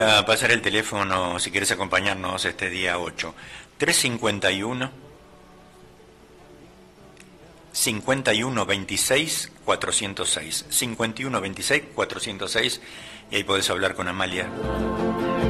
A pasar el teléfono si quieres acompañarnos este día 8. 351 51 26 406. 51 26 406 y ahí podés hablar con Amalia.